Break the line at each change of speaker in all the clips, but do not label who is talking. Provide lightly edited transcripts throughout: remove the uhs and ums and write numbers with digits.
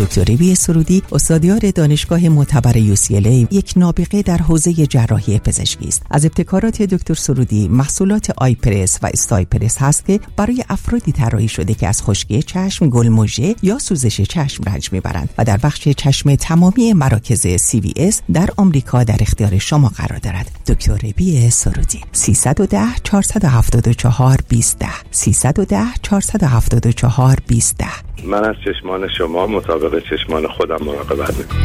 دکتر ربی سرودی استادیار دانشگاه معتبر UCLA یک نابغه در حوزه جراحی پزشکی است. از ابتکارات دکتر سرودی محصولات آیپرس و استایپرس هست که برای افرادی طراحی شده که از خشکی چشم، گلمژه یا سوزش چشم رنج میبرند و در بخش چشم تمامی مراکز CVS در آمریکا در اختیار شما قرار دارد. دکتر ربی سرودی 310 474 20 310 474 20.
من از چشمان شما مطابق چشمان خودم مراقبت میکنم.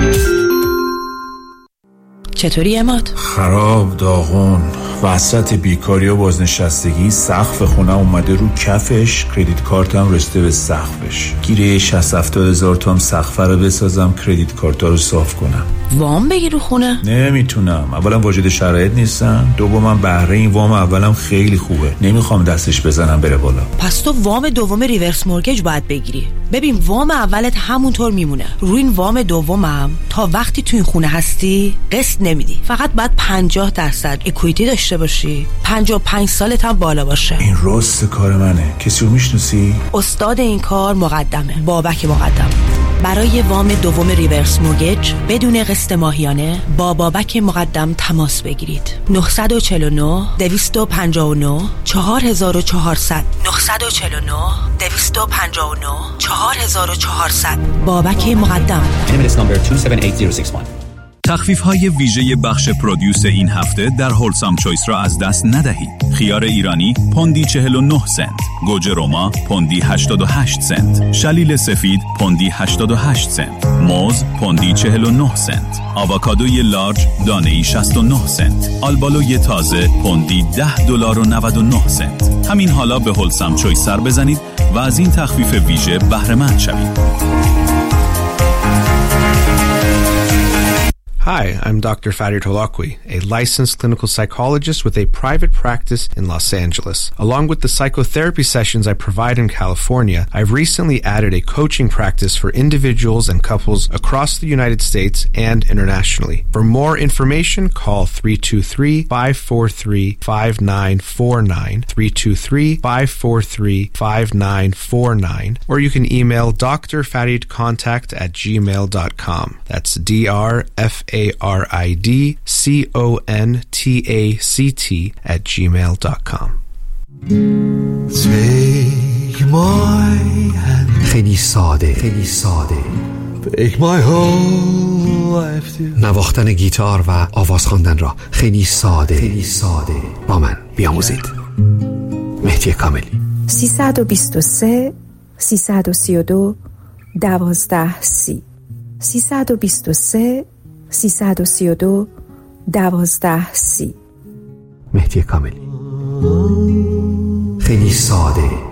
چطوری عماد؟
خراب، داغون، وسط بیکاری و بازنشستگی سقف خونه اومده رو کفش، کردیت کارتم رسیده به سقفش. گیره 60-70 هزار توام سقف رو بسازم، کردیت کارتا رو صاف کنم.
وام بگیر رو خونه؟
نمیتونم. اولا واجد شرایط نیستم، دومم بهره این وام اولم خیلی خوبه، نمیخوام دستش بزنم بره بالا.
پس تو وام دوم ریورس مورگیج باید بگیری. ببین وام اولت همونطور میمونه، روی این وام دومم تا وقتی تو این خونه هستی قسط نمیدی، فقط باید 50% اکویتی داشته باشی، 55 سالت هم بالا باشه.
این راست کار منه. کسی رو میشناسی؟
استاد این کار مقدمه، بابک مقدم. برای وام دوم ریورس مورگیج بدون قسط ماهیانه با بابک مقدم تماس بگیرید. 949 259 4400 949 259 4400. بابک مقدم.
NMLS number 278061.
تخفیف‌های ویژه بخش پرودیوس این هفته در هولسام چویس را از دست ندهید. خیار ایرانی پوندی 49 سنت، گوجه روما پوندی 88 سنت، شلیل سفید پوندی 88 سنت، موز پوندی 49 سنت، آووکادوی لارج دانه‌ای 69 سنت، آلبالوی تازه پوندی $10.99 سنت. همین حالا به هولسام چویس سر بزنید و از این تخفیف ویژه بهره مند شوید.
Hi, I'm Dr. Farid Holakwi, a licensed clinical psychologist with a private practice in Los Angeles. Along with the psychotherapy sessions I provide in California, I've recently added a coaching practice for individuals and couples across the United States and internationally. For more information, call 323-543-5949, 323-543-5949, or you can email drfaridcontact@gmail.com. That's DRFARIDCONTACT@gmail.com.
خیلی ساده نواختن گیتار و آواز خواندن را خیلی ساده با من بیاموزید. مهدی کاملی.
323 332 1230 323 332 1230.
مهدی کاملی. خیلی ساده